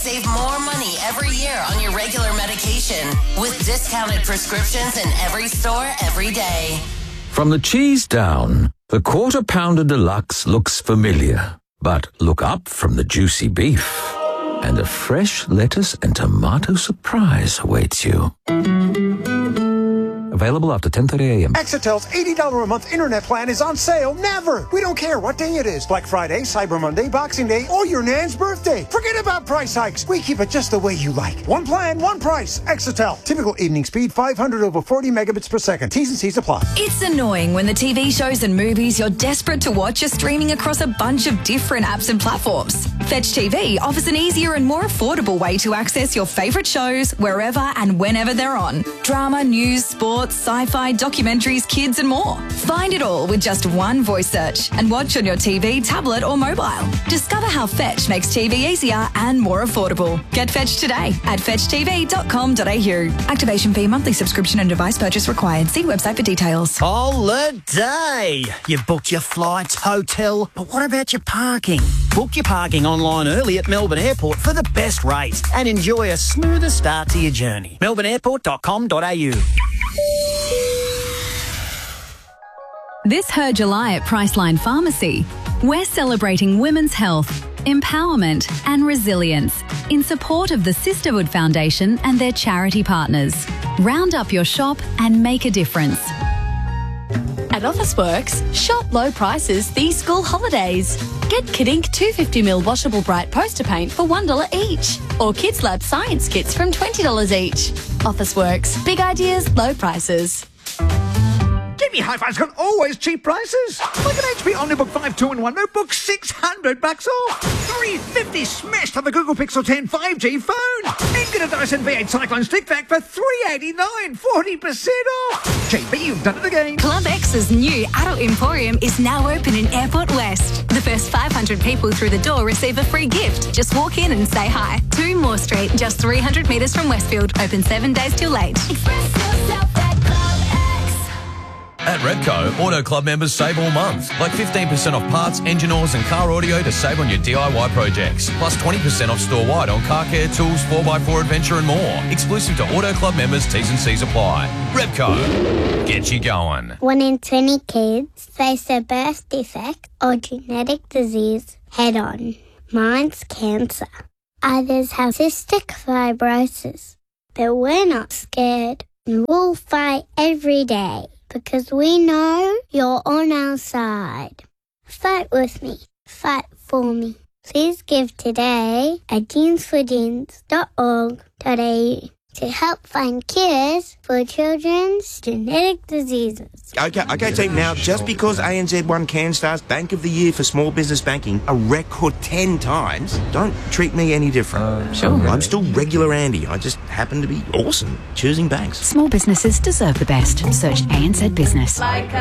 Save more money every year on your regular medication with discounted prescriptions in every store every day. From the cheese down, the Quarter Pounder Deluxe looks familiar. But look up from the juicy beef, and a fresh lettuce and tomato surprise awaits you. Available after 10:30 a.m. Exitel's $80 a month internet plan is on sale never. We don't care what day it is. Black Friday, Cyber Monday, Boxing Day, or your nan's birthday. Forget about price hikes. We keep it just the way you like. One plan, one price. Exitel. Typical evening speed, 500 over 40 megabits per second. T's and C's apply. It's annoying when the TV shows and movies you're desperate to watch are streaming across a bunch of different apps and platforms. Fetch TV offers an easier and more affordable way to access your favourite shows wherever and whenever they're on. Drama, news, sports, sci-fi, documentaries, kids and more. Find it all with just one voice search and watch on your TV, tablet or mobile. Discover how Fetch makes TV easier and more affordable. Get Fetch today at fetchtv.com.au. Activation fee, monthly subscription and device purchase required. See website for details. Holiday! You've booked your flights, hotel, but what about your parking? Book your parking online early at Melbourne Airport for the best rates and enjoy a smoother start to your journey. melbourneairport.com.au. This Her July at Priceline Pharmacy, we're celebrating women's health, empowerment and resilience in support of the Sisterhood Foundation and their charity partners. Round up your shop and make a difference. At Officeworks, shop low prices these school holidays. Get Kid Ink 250ml washable bright poster paint for $1 each. Or Kids Lab science kits from $20 each. Officeworks, big ideas, low prices. Jimmy Hi-Fi's got always cheap prices. Like an HP OmniBook 5 2-in-1 notebook, $600 off. $350 smashed on the Google Pixel 10 5G phone. And get a Dyson V8 Cyclone stick vac for $389, 40% off. JB, you've done it again. Club X's new adult emporium is now open in Airport West. The first 500 people through the door receive a free gift. Just walk in and say hi. 2 Moore Street, just 300 metres from Westfield. Open 7 days till late. Express yourself at Club X. At Repco, Auto Club members save all month. Like 15% off parts, engine oils and car audio to save on your DIY projects. Plus 20% off store-wide on car care, tools, 4x4 adventure and more. Exclusive to Auto Club members, T's and C's apply. Repco, get you going. 1 in 20 kids face a birth defect or genetic disease head-on. Mine's cancer. Others have cystic fibrosis. But we're not scared. We'll fight every day. Because we know you're on our side. Fight with me. Fight for me. Please give today at jeansforjeans.org.au to help find cures for children's genetic diseases. Okay, team. Now, just because ANZ won CanStar's Bank of the Year for small business banking a record 10 times, don't treat me any different. Sure. I'm still regular Andy. I just happen to be awesome choosing banks. Small businesses deserve the best. Search ANZ Business.